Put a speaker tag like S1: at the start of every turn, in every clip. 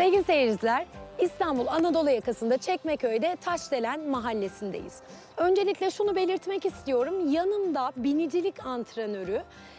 S1: Sevgili seyirciler, İstanbul Anadolu yakasında Çekmeköy'de Taşdelen mahallesindeyiz. Öncelikle şunu belirtmek istiyorum. Yanımda binicilik antrenörü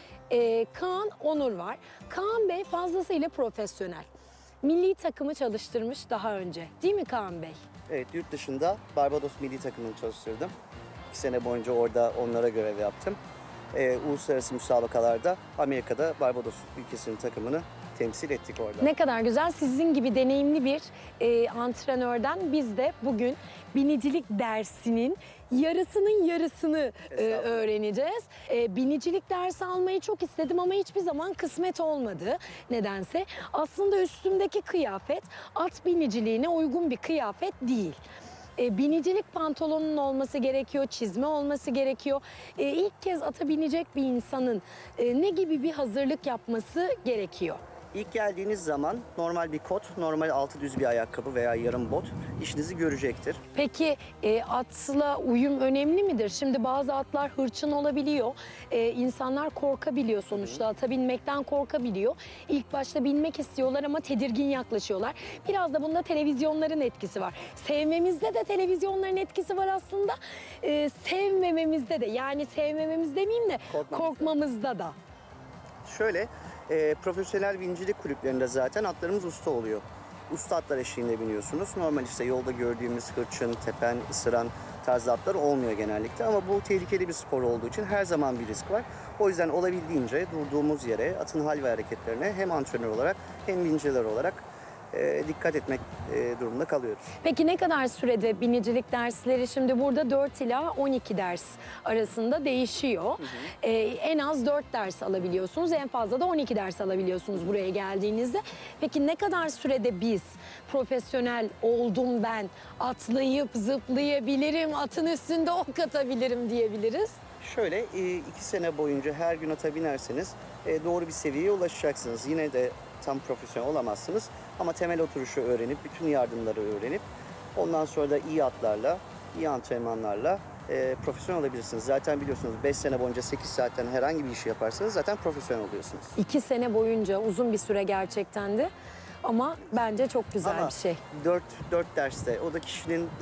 S1: Kaan Onur var. Kaan Bey fazlasıyla profesyonel. Milli takımı çalıştırmış daha önce. Değil mi Kaan Bey?
S2: Evet, yurt dışında Barbados milli takımını çalıştırdım. 2 sene boyunca orada onlara görev yaptım. Uluslararası müsabakalarda Amerika'da Barbados ülkesinin takımını temsil ettik orada.
S1: Ne kadar güzel. Sizin gibi deneyimli bir antrenörden biz de bugün binicilik dersinin yarısının yarısını öğreneceğiz. Binicilik dersi almayı çok istedim ama hiçbir zaman kısmet olmadı nedense. Aslında üstümdeki kıyafet at biniciliğine uygun bir kıyafet değil. Binicilik pantolonunun olması gerekiyor, çizme olması gerekiyor. İlk kez ata binecek bir insanın ne gibi bir hazırlık yapması gerekiyor?
S2: İlk geldiğiniz zaman normal bir kot, normal altı düz bir ayakkabı veya yarım bot işinizi görecektir.
S1: Peki atla uyum önemli midir? Şimdi bazı atlar hırçın olabiliyor. İnsanlar korkabiliyor sonuçta. Ata binmekten korkabiliyor. İlk başta binmek istiyorlar ama tedirgin yaklaşıyorlar. Biraz da bunda televizyonların etkisi var. Sevmemizde de televizyonların etkisi var aslında. Sevmememizde de, yani sevmememiz demeyeyim de korkmamızda da.
S2: Şöyle, profesyonel binicilik kulüplerinde zaten atlarımız usta oluyor. Usta atlar eşliğinde biniyorsunuz. Normal işte yolda gördüğümüz hırçın, tepen, ısıran tarzı atlar olmuyor genellikle. Ama bu tehlikeli bir spor olduğu için her zaman bir risk var. O yüzden olabildiğince durduğumuz yere, atın hal ve hareketlerine hem antrenör olarak hem biniciler olarak dikkat etmek durumunda kalıyoruz.
S1: Peki ne kadar sürede binicilik dersleri? Şimdi burada 4 ila 12 ders arasında değişiyor. En az 4 ders alabiliyorsunuz, en fazla da 12 ders alabiliyorsunuz buraya geldiğinizde. Peki ne kadar sürede biz profesyonel oldum ben, atlayıp zıplayabilirim, atın üstünde ok atabilirim diyebiliriz?
S2: Şöyle 2 sene boyunca her gün ata binerseniz doğru bir seviyeye ulaşacaksınız. Yine de tam profesyonel olamazsınız ama temel oturuşu öğrenip, bütün yardımları öğrenip ondan sonra da iyi atlarla, iyi antrenmanlarla profesyonel olabilirsiniz. Zaten biliyorsunuz 5 sene boyunca 8 saatten herhangi bir işi yaparsanız zaten profesyonel oluyorsunuz.
S1: 2 sene boyunca uzun bir süre gerçekten de ama bence çok güzel
S2: Ama
S1: bir şey.
S2: 4 derste o da kişinin